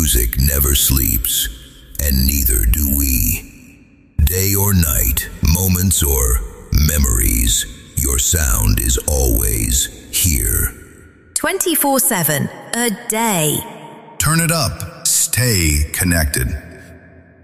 Music never sleeps, and neither do we. Day or night, moments or memories, your sound is always here. 24/7, a day. Turn it up. Stay connected.